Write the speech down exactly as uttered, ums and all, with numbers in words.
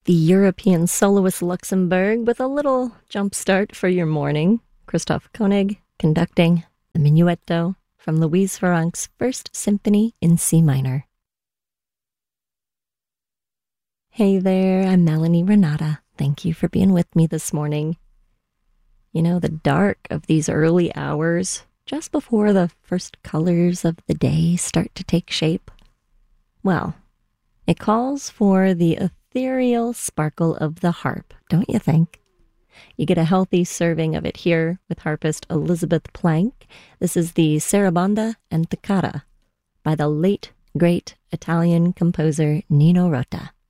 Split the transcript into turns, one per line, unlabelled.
The European soloist Luxembourg with a little jump start for your morning. Christoph Koenig conducting the Minuetto from Louise Farrenc's First Symphony in C minor. Hey there, I'm Melanie Renata. Thank you for being with me this morning. You know, the dark of these early hours, just before the first colors of the day start to take shape, well, it calls for the ethereal sparkle of the harp, don't you think? You get a healthy serving of it here with harpist Elizabeth Plank. This is the Sarabanda and Toccata by the late, great Italian composer Nino Rota.